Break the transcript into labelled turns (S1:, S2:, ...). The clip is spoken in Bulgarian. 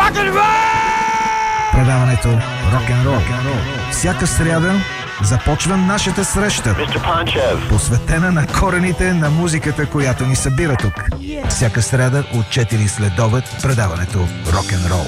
S1: Предаването рок-н-рол. Всяка сряда започва нашата среща, посветена на корените на музиката, която ни събира тук. Всяка сряда от 4 следобед предаването рок-н-рол.